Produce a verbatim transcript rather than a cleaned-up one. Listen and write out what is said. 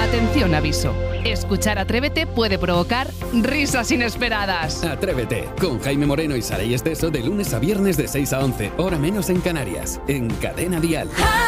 Atención, aviso. Escuchar Atrévete puede provocar risas inesperadas. Atrévete, con Jaime Moreno y Saray Esteso de lunes a viernes de seis a once, hora menos en Canarias, en Cadena Dial.